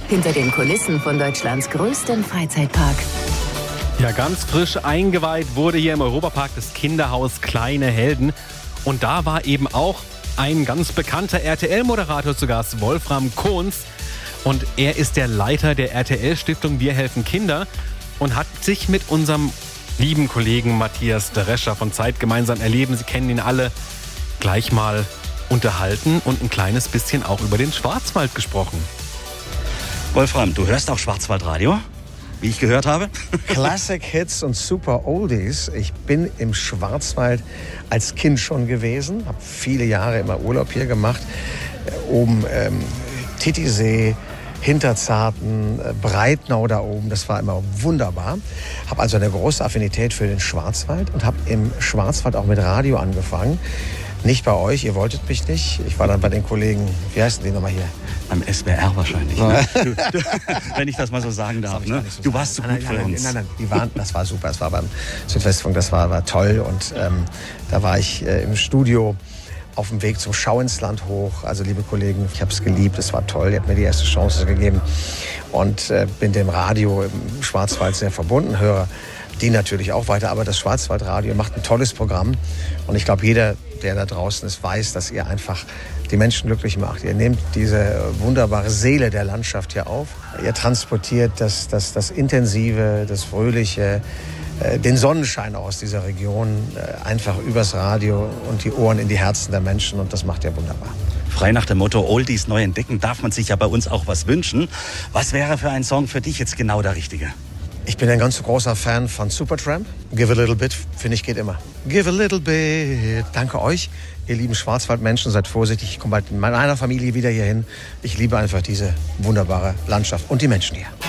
hinter den Kulissen von Deutschlands größtem Freizeitpark. Ja, ganz frisch eingeweiht wurde hier im Europapark das Kinderhaus Kleine Helden. Und da war eben auch ein ganz bekannter RTL-Moderator zu Gast, Wolfram Kons. Und er ist der Leiter der RTL-Stiftung Wir helfen Kinder und hat sich mit unserem lieben Kollegen Matthias Drescher von Zeit gemeinsam erleben. Sie kennen ihn alle, gleich mal unterhalten und ein kleines bisschen auch über den Schwarzwald gesprochen. Wolfram, du hörst auch Schwarzwaldradio, wie ich gehört habe? Classic Hits und Super Oldies. Ich bin im Schwarzwald als Kind schon gewesen, habe viele Jahre immer Urlaub hier gemacht. Oben Titisee, Hinterzarten, Breitnau da oben, das war immer wunderbar. Habe also eine große Affinität für den Schwarzwald und habe im Schwarzwald auch mit Radio angefangen. Nicht bei euch, ihr wolltet mich nicht. Ich war dann bei den Kollegen, wie heißen die nochmal hier? Beim SWR wahrscheinlich, ne? Wenn ich das mal so sagen darf. Ne? So du warst so gut für uns. Nein, das war super. Das war beim Südwestfunk, das war toll. Und da war ich im Studio auf dem Weg zum Schau ins Land hoch. Also liebe Kollegen, ich habe es geliebt, es war toll. Ihr habt mir die erste Chance gegeben. Und bin dem Radio im Schwarzwald sehr verbunden, höre die natürlich auch weiter. Aber das Schwarzwaldradio macht ein tolles Programm. Und ich glaube, jeder, der da draußen ist, weiß, dass ihr einfach die Menschen glücklich macht. Ihr nehmt diese wunderbare Seele der Landschaft hier auf. Ihr transportiert das Intensive, das Fröhliche, den Sonnenschein aus dieser Region einfach übers Radio und die Ohren in die Herzen der Menschen. Und das macht ihr wunderbar. Frei nach dem Motto Oldies neu entdecken, darf man sich ja bei uns auch was wünschen. Was wäre für ein Song für dich jetzt genau der richtige? Ich bin ein ganz großer Fan von Supertramp. Give a little bit, finde ich, geht immer. Give a little bit. Danke euch, ihr lieben Schwarzwaldmenschen. Seid vorsichtig, ich komme bald in meiner Familie wieder hierhin. Ich liebe einfach diese wunderbare Landschaft und die Menschen hier.